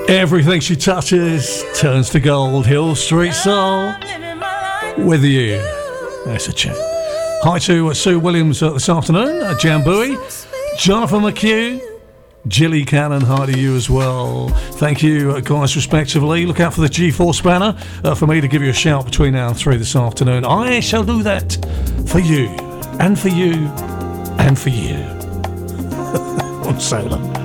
Everything she touches turns to gold. Hill Street Soul with you. That's a chat. Hi to Sue Williams this afternoon, Jambui, Jonathan McHugh, Jilly Cannon, hi to you as well. Thank you guys respectively. Look out for the G4 banner for me to give you a shout between now and 3 this afternoon. I shall do that for you and for you and for you. On Sailor.